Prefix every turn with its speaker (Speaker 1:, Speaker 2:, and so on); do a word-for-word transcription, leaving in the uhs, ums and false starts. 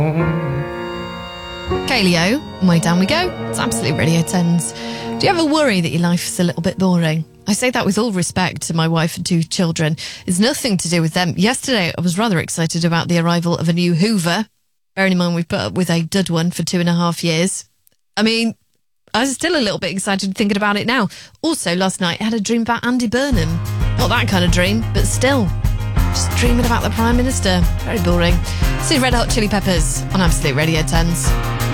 Speaker 1: Kaleo, way down we go. It's Absolute Radio tens. Do you ever worry that your life is a little bit boring? I say that with all respect to my wife and two children. It's nothing to do with them. Yesterday, I was rather excited about the arrival of a new Hoover. Bearing in mind we've put up with a dud one for two and a half years. I mean, I was still a little bit excited thinking about it now. Also, last night I had a dream about Andy Burnham. Not that kind of dream, but still. Just dreaming about the Prime Minister. Very boring. See Red Hot Chili Peppers on Absolute Radio tens.